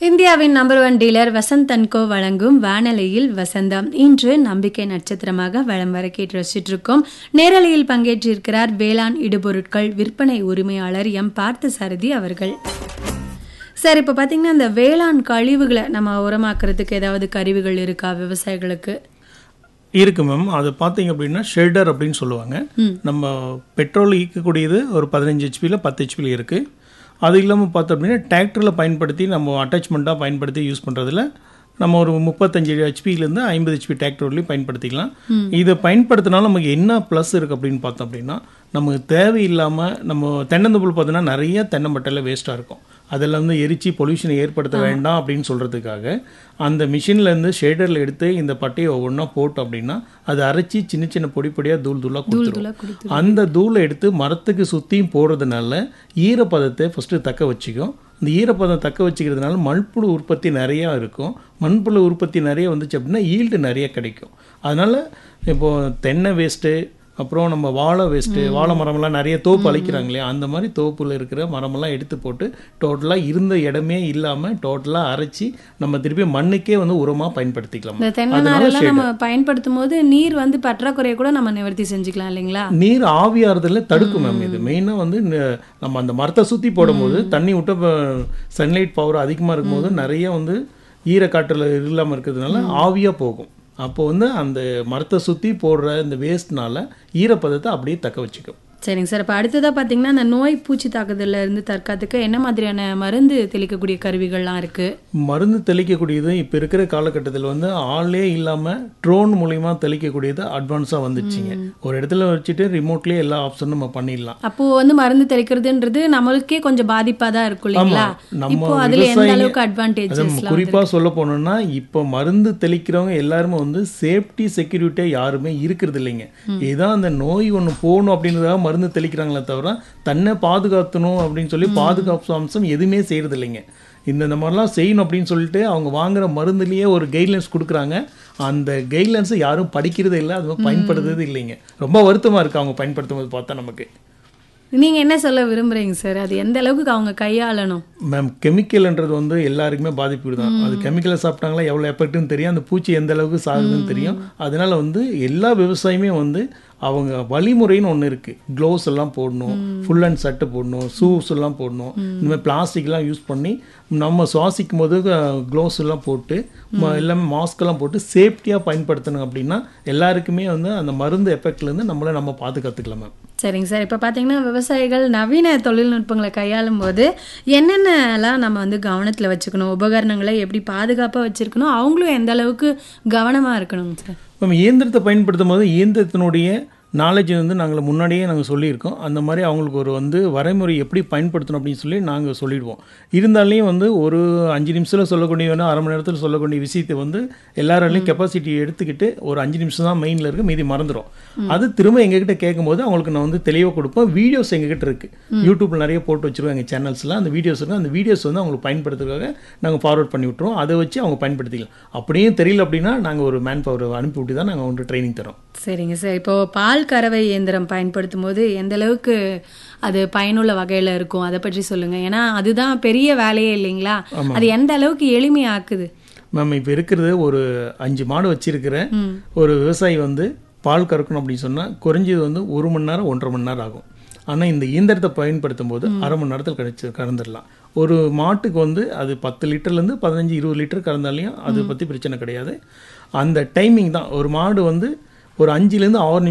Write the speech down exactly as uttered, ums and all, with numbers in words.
இந்தியாவின் number one dealer Vasanth and கோ வழங்கும் வானொலியில் வசந்தம். இன்று நம்பிக்கை நட்சத்திரமாக வலம் வர கேட்டு ரசிச்சுட்டு இருக்கோம். நேரலையில் பங்கேற்றிருக்கிறார் வேளாண் இடுபொருட்கள் விற்பனை உரிமையாளர் எம் பார்த்தசாரதி அவர்கள். சார், இப்போ பார்த்தீங்கன்னா இந்த வேளாண் கழிவுகளை நம்ம உரமாக்குறதுக்கு ஏதாவது கருவிகள் இருக்கா விவசாயிகளுக்கு? இருக்கு மேம். அது பார்த்தீங்க அப்படின்னா ஷெல்டர் அப்படின்னு சொல்லுவாங்க. நம்ம பெட்ரோல் ஈக்கக்கூடியது ஒரு பதினஞ்சு ஹெச்பியில் பத்து ஹெச்பியில் இருக்குது. அது இல்லாமல் பார்த்தோம் அப்படின்னா டிராக்டரில் பயன்படுத்தி நம்ம அட்டாச்மெண்ட்டாக பயன்படுத்தி யூஸ் பண்ணுறதுல நம்ம ஒரு முப்பத்தஞ்சு ஹெச்பியிலேருந்து ஐம்பது ஹெச்பி டிராக்டர்லையும் பயன்படுத்திக்கலாம். இதை பயன்படுத்தினாலும் நமக்கு என்ன ப்ளஸ் இருக்குது அப்படின்னு பார்த்தோம் அப்படின்னா, நமக்கு தேவையில்லாமல் நம்ம தென்னந்தோப்புல பார்த்தோன்னா நிறைய தென்னை மட்டையில் வேஸ்ட்டாக இருக்கும். அதெல்லாம் வந்து எரிச்சு பொல்யூஷனை ஏற்படுத்த வேண்டாம் அப்படின்னு சொல்கிறதுக்காக அந்த மிஷின்லேருந்து ஷேடரில் எடுத்து இந்த பட்டையை ஒவ்வொன்றா போட்டோம் அப்படின்னா அது அரைச்சி சின்ன சின்ன பொடி பொடியாக தூள் தூளாக கொடுத்துரும். அந்த தூளை எடுத்து மரத்துக்கு சுற்றியும் போடுறதுனால ஈரப்பதத்தை ஃபஸ்ட்டு தக்க வச்சுக்கும். இந்த ஈரப்பதம் தக்க வச்சுக்கிறதுனால மண்புழு உற்பத்தி நிறையா இருக்கும். மண்புழு உற்பத்தி நிறைய வந்துச்சு அப்படின்னா ஈல்டு நிறைய கிடைக்கும். அதனால் இப்போது தென்னை வேஸ்ட்டு, அப்புறம் நம்ம வாழை வேஸ்ட்டு, வாழை மரமெல்லாம் நிறைய தோப்பு அழிக்கிறாங்க இல்லையா, அந்த மாதிரி தோப்பில் இருக்கிற மரமெல்லாம் எடுத்து போட்டு டோட்டலாக இருந்த இடமே இல்லாமல் டோட்டலாக அரைச்சி நம்ம திருப்பி மண்ணுக்கே வந்து உரமாக பயன்படுத்திக்கலாம். இந்த தென்னை நாரெல்லாம் நம்ம பயன்படுத்தும் போது நீர் வந்து பற்றாக்குறையை கூட நம்ம நிவர்த்தி செஞ்சுக்கலாம் இல்லைங்களா? நீர் ஆவியாறதுல தடுக்கும் மேம். இது மெயினாக வந்து நம்ம அந்த மரத்தை சுற்றி போடும்போது தண்ணி விட்ட சன்லைட் பவர் அதிகமாக இருக்கும்போது நிறைய வந்து ஈரக்காற்றில் இல்லாமல் இருக்கிறதுனால ஆவியாக போகும். அப்போ வந்து அந்த மரத்தை சுற்றி போடுற இந்த வேஸ்ட்னால ஈரப்பதத்தை அப்படியே தக்க வச்சுக்கும். சரிங்க சார். இப்போ அடுத்ததாக பார்த்தீங்கன்னா அந்த நோய் பூச்சி தாக்குதலில் இருந்து தற்காத்துக்கு என்ன மாதிரியான மருந்து தெளிக்கக்கூடிய கருவிகள்லாம் இருக்குது? மருந்து தெளிக்கக்கூடியது இப்போ இருக்கிற காலகட்டத்தில் வந்து ஆளே இல்லாமல் ட்ரோன் மூலிமா தெளிக்கக்கூடியது அட்வான்ஸாக வந்துச்சுங்க. ஒரு இடத்துல வச்சுட்டு ரிமோட்லேயே எல்லா ஆப்ஷனும் நம்ம பண்ணிடலாம். அப்போது வந்து மருந்து தெளிக்கிறதுன்றது நம்மளுக்கே கொஞ்சம் பாதிப்பாக தான் இருக்கும் இல்லைங்களா? இப்போ அதில் எந்த அளவுக்கு அட்வான்டேஜஸ்? குறிப்பாக சொல்ல போனோம்னா இப்போ மருந்து தெளிக்கிறவங்க எல்லாருமே வந்து சேஃப்டி செக்யூரிட்டியாக யாருமே இருக்கிறது இல்லைங்க. இதுதான் அந்த நோய் ஒன்று போகணும் அப்படின்றதாக மருந்து தெளிக்கிறாங்களே தவிர தன்னை பாதுகாத்தணும் அப்படின்னு சொல்லி பாதுகாப்பு அம்சம் எதுவுமே செய்யறது இல்லைங்க. இந்த இந்த மாதிரிலாம் செய்யணும் அப்படின்னு சொல்லிட்டு அவங்க வாங்குற மருந்துலேயே ஒரு கைட்லைன்ஸ் கொடுக்குறாங்க. அந்த கைட்லைன்ஸை யாரும் படிக்கிறதே இல்லை, அது பயன்படுத்துறது இல்லைங்க. ரொம்ப வருத்தமாக இருக்குது அவங்க பயன்படுத்தும் போது பார்த்தா நமக்கு. நீங்கள் என்ன சொல்ல விரும்புகிறீங்க சார்? அது எந்த அளவுக்கு அவங்க கையாளணும்? மேம், கெமிக்கல்ன்றது வந்து எல்லாருக்குமே பாதிப்பு தான். அது கெமிக்கலை சாப்பிட்டாங்களா எவ்வளோ எஃபெக்ட்னு தெரியும், அந்த பூச்சி எந்த அளவுக்கு சாகுதுன்னு தெரியும். அதனால வந்து எல்லா விவசாயமே வந்து அவங்க வழிமுறைன்னு ஒன்று இருக்குது. க்ளோவ்ஸ் எல்லாம் போடணும், ஃபுல் அண்ட் சட்டை போடணும், ஷூஸ் எல்லாம் போடணும். இந்த மாதிரி பிளாஸ்டிக்லாம் யூஸ் பண்ணி நம்ம சுவாசிக்கும் போது க்ளோவ்ஸ் எல்லாம் போட்டு எல்லாமே மாஸ்கெல்லாம் போட்டு சேஃப்டியாக பயன்படுத்தணும். அப்படின்னா எல்லாருக்குமே வந்து அந்த மருந்து எஃபெக்ட்லேருந்து நம்மளை நம்ம பாதுகாத்துக்கலாம் மேம். சரிங்க சார். இப்போ பார்த்தீங்கன்னா விவசாயிகள் நவீன தொழில்நுட்பங்களை கையாளும் போது என்னென்னலாம் நம்ம வந்து கவனத்தில் வச்சுக்கணும்? உபகரணங்களை எப்படி பாதுகாப்பாக வச்சுருக்கணும்? அவங்களும் எந்த அளவுக்கு கவனமாக இருக்கணும் சார்? நம்ம இயந்திரத்தை பயன்படுத்தும் போது இயந்திரத்தினுடைய நாலேஜ் வந்து நாங்கள் முன்னாடியே நாங்கள் சொல்லியிருக்கோம். அந்த மாதிரி அவங்களுக்கு ஒரு வந்து வரைமுறை எப்படி பயன்படுத்தணும் அப்படின்னு சொல்லி நாங்கள் சொல்லிடுவோம். இருந்தாலையும் வந்து ஒரு அஞ்சு நிமிஷத்தில் சொல்லக்கூடிய வேணும், அரை மணி நேரத்தில் சொல்லக்கூடிய விஷயத்தை வந்து எல்லாராலையும் கெப்பாசிட்டி எடுத்துக்கிட்டு ஒரு அஞ்சு நிமிஷம் தான் மெயினில் இருக்குது, மீதி மறந்துடும். அது திரும்ப எங்ககிட்ட கேட்கும் போது அவங்களுக்கு நான் வந்து தெளிவாக கொடுப்போம். வீடியோஸ் எங்ககிட்ட இருக்குது, யூடியூப்பில் நிறைய போட்டு வச்சுருவோம் எங்கள் சேனல்ஸில். அந்த வீடியோஸ் இருக்குது, அந்த வீடியோஸ் வந்து அவங்களுக்கு பயன்படுத்துறதுக்காக நாங்கள் ஃபார்வர்ட் பண்ணி விட்டுருவோம். அதை வச்சு அவங்க பயன்படுத்திக்கலாம். அப்படியும் தெரியல அப்படின்னா நாங்கள் ஒரு மேன் பவர் அனுப்பி விட்டு தான் நாங்கள் வந்து ட்ரைனிங் தரோம். சரிங்க சார். இப்போது பால் கறவை இயந்திரம் பயன்படுத்தும் போது எந்த அளவுக்கு அது பயனுள்ள வகையில் இருக்கும், அதை பற்றி சொல்லுங்கள். ஏன்னா அதுதான் பெரிய வேலையே இல்லைங்களா? அது எந்த அளவுக்கு எளிமையாக்குது மேம்? இப்போ இருக்கிறது ஒரு அஞ்சு மாடு வச்சிருக்கிற ஒரு விவசாயி வந்து பால் கறக்கணும் அப்படின்னு சொன்னால் குறைஞ்சது வந்து ஒரு மணி நேரம் ஒன்றரை மணி நேரம் ஆகும். ஆனால் இந்த இயந்திரத்தை பயன்படுத்தும் போது அரை மணி நேரத்தில் கழிச்சு கறந்துடலாம். ஒரு மாட்டுக்கு வந்து அது பத்து லிட்டர்லேருந்து பதினஞ்சு இருபது லிட்டர் கறந்தாலையும் அதை பற்றி பிரச்சனை கிடையாது. அந்த டைமிங் தான். ஒரு மாடு வந்து ஒரு அஞ்சுலேருந்து ஆறு